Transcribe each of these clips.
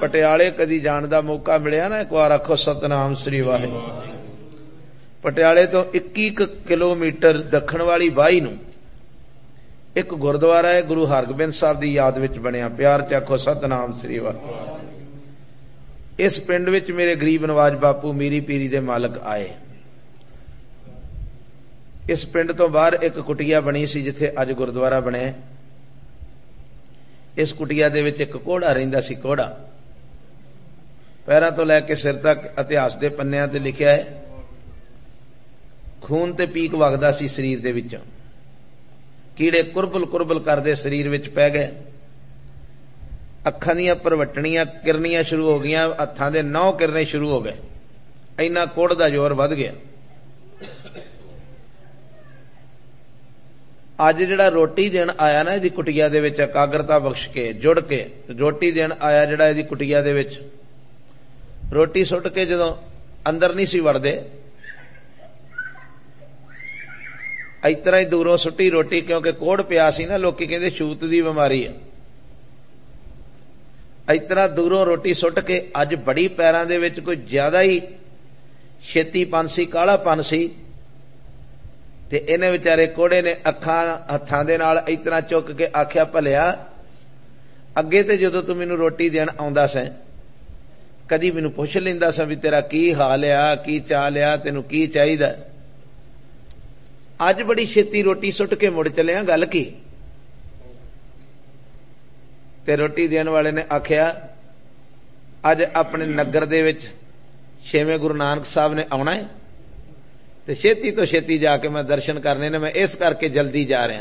पटियाले कदी जाण दा मौका मिलिया ना, एक बार आखो सतनाम श्री वाहिगुरू। पटियाले तो 21 किलोमीटर दखण वाली बाही नूं एक गुरुद्वारा है, गुरु हरगोबिंद साहब की याद विच बनिया। प्यार च आखो सतनाम श्री वाहिगुरू। इस पिंड विच मेरे गरीब नवाज बापू मीरी पीरी दे मालक आए। इस पिंड तो बाहर एक कुटिया बनी सी जिथे अज गुरुद्वारा बने। इस कुटिया दे विच एक घोड़ा रहिंदा सी। घोड़ा पैरां तो लैके सिर तक इतिहास के पन्नियां ते लिखिया है, खून ते पीक वगदा सी शरीर दे विचों। कीड़े कुरबल कुरबल करदे शरीर विच पै गए। अखां दीयां परवटणियां किरनियां शुरू हो गईयां, हत्थां दे नौ किरने शुरू हो गए। इन्ना कोड़ दा जोर वध गया। अज जिहड़ा रोटी देण आया ना इहदी कुटिया दे विच, एकाग्रता बख्श के जुड़ के रोटी देण आया जिहड़ा इहदी कुटिया दे विच, रोटी सुट के जदों अंदर नहीं सी वड़दे, इस तरह ही दूरों सुट्टी रोटी, क्योंकि कोड़ पिया सी ना, लोकी कहंदे छूत दी बीमारी है। इस तरह दूरों रोटी सुट के अज बड़ी पैरां दे विच कोई ज्यादा ही छेतीपन सी, कालापन सी, ते इन्हें विचारे कोड़े ने अखां हत्थां दे नाल इस तरह चुक के आख्या, भलिया अगे ते जदों तू मैनूं रोटी देण आउंदा सैं कदी मैनूं पुछ लैंदा सा भी तेरा की हाल आ, की चाल आ, तैनूं की चाहीदा। अज बड़ी छेती रोटी सुट के मुड़ चलिया, गल की? ते रोटी देण वाले ने आख्या, अज अपने नगर दे विच छेवें गुरु नानक साहब ने आउणा है ते छेती तो छेती जाके मैं दर्शन करने ने, मैं इस करके जल्दी जा रहा।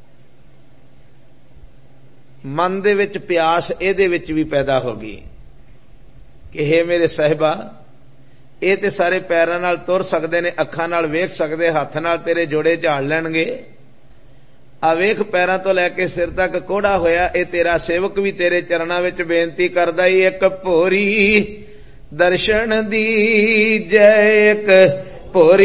मन दे विच प्यास इहदे विच भी पैदा हो गई कि हे मेरे साहिबा, ये ते सारे पैरां नाल तुर सकदे ने, अखां नाल वेख सकदे, हत्थ नाल तेरे जोड़े झाड़ लैणगे, आ वेख पैरां तो लैके सिर तक कोड़ा होया, ये तेरा सेवक भी तेरे चरणां विच बेनती करदा ही, एक भोरी दर्शन दी जय, एक भोरी